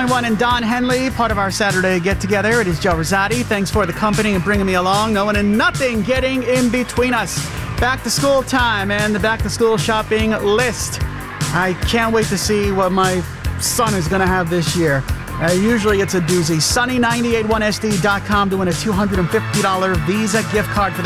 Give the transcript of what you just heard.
101.1 and Don Henley, part of our Saturday get-together. It is Joe Rosati. Thanks for the company and bringing me along. No one and nothing getting in between us. Back to school time and the back to school shopping list. I can't wait to see what my son is going to have this year. Usually it's a doozy. Sunny981sd.com to win a $250 Visa gift card for